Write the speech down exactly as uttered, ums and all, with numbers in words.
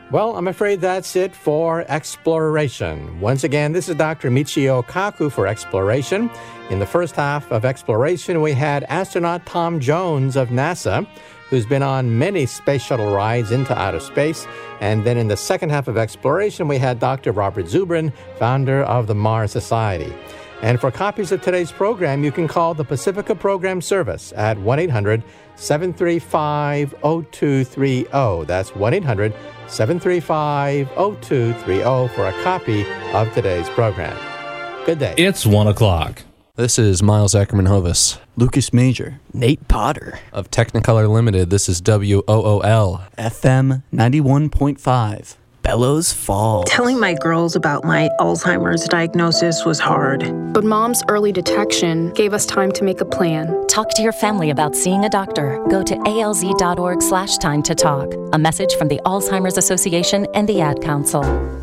Well, I'm afraid that's it for Exploration. Once again, this is Doctor Michio Kaku for Exploration. In the first half of Exploration, we had astronaut Tom Jones of NASA, who's been on many space shuttle rides into outer space. And then in the second half of Exploration, we had Doctor Robert Zubrin, founder of the Mars Society. And for copies of today's program, you can call the Pacifica Program Service at one eight hundred seven three five zero two three zero. That's one eight hundred seven three five zero two three zero for a copy of today's program. Good day. It's one o'clock. This is Miles Ackerman Hovis. Lucas Major. Nate Potter. Of Technicolor Limited, this is W O O L. F M ninety-one point five. Bellows Falls. Telling my girls about my Alzheimer's diagnosis was hard. But Mom's early detection gave us time to make a plan. Talk to your family about seeing a doctor. Go to alz.org slash time to talk. A message from the Alzheimer's Association and the Ad Council.